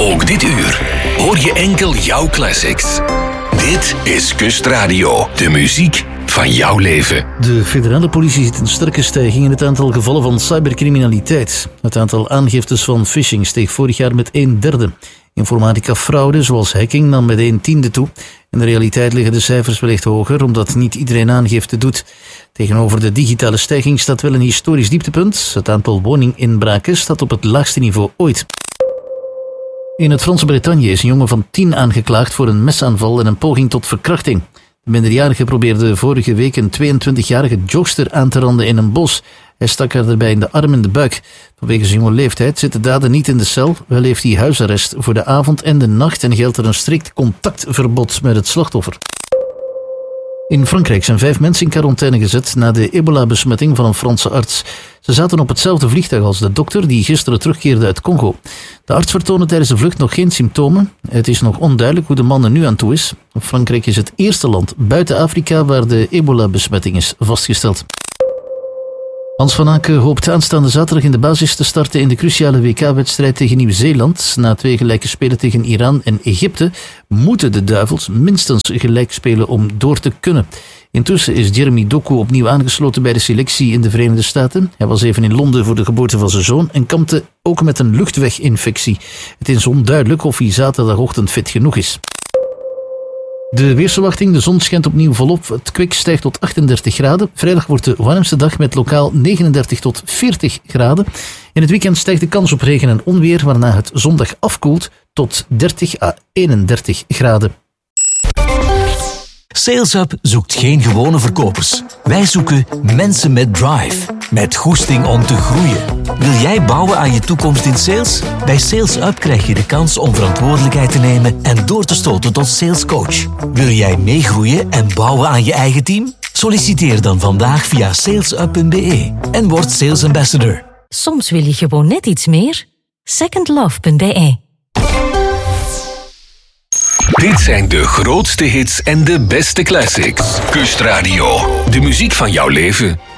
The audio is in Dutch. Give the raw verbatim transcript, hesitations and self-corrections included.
Ook dit uur hoor je enkel jouw classics. Dit is Kustradio, de muziek van jouw leven. De federale politie ziet een sterke stijging in het aantal gevallen van cybercriminaliteit. Het aantal aangiftes van phishing steeg vorig jaar met een derde. Informatica-fraude, zoals hacking, nam met een tiende toe. In de realiteit liggen de cijfers wellicht hoger, omdat niet iedereen aangifte doet. Tegenover de digitale stijging staat wel een historisch dieptepunt. Het aantal woninginbraken staat op het laagste niveau ooit. In het Franse Bretagne is een jongen van tien aangeklaagd voor een mesaanval en een poging tot verkrachting. De minderjarige probeerde vorige week een tweeëntwintigjarige jogster aan te randen in een bos. Hij stak haar daarbij in de arm en de buik. Vanwege zijn jonge leeftijd zit de dader niet in de cel. Wel heeft hij huisarrest voor de avond en de nacht en geldt er een strikt contactverbod met het slachtoffer. In Frankrijk zijn vijf mensen in quarantaine gezet na de ebola-besmetting van een Franse arts. Ze zaten op hetzelfde vliegtuig als de dokter die gisteren terugkeerde uit Congo. De arts vertoonde tijdens de vlucht nog geen symptomen. Het is nog onduidelijk hoe de man er nu aan toe is. Frankrijk is het eerste land buiten Afrika waar de ebola-besmetting is vastgesteld. Hans van Aken hoopt aanstaande zaterdag in de basis te starten in de cruciale W K-wedstrijd tegen Nieuw-Zeeland. Na twee gelijke spelen tegen Iran en Egypte moeten de Duivels minstens gelijk spelen om door te kunnen. Intussen is Jeremy Doku opnieuw aangesloten bij de selectie in de Verenigde Staten. Hij was even in Londen voor de geboorte van zijn zoon en kampte ook met een luchtweginfectie. Het is onduidelijk of hij zaterdagochtend fit genoeg is. De weersverwachting, de zon schijnt opnieuw volop, het kwik stijgt tot achtendertig graden. Vrijdag wordt de warmste dag met lokaal negenendertig tot veertig graden. In het weekend stijgt de kans op regen en onweer, waarna het zondag afkoelt tot dertig à eenendertig graden. SalesUp zoekt geen gewone verkopers. Wij zoeken mensen met drive, met goesting om te groeien. Wil jij bouwen aan je toekomst in sales? Bij SalesUp krijg je de kans om verantwoordelijkheid te nemen en door te stoten tot salescoach. Wil jij meegroeien en bouwen aan je eigen team? Solliciteer dan vandaag via salesup punt b e en word Sales Ambassador. Soms wil je gewoon net iets meer. second love punt b e. Dit zijn de grootste hits en de beste classics. Kustradio, de muziek van jouw leven.